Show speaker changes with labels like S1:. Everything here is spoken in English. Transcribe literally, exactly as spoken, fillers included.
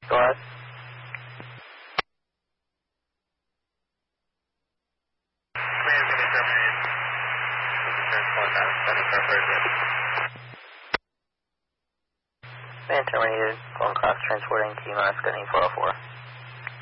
S1: Go ahead. Man terminated, phone class transporting T minus Gunny four oh four.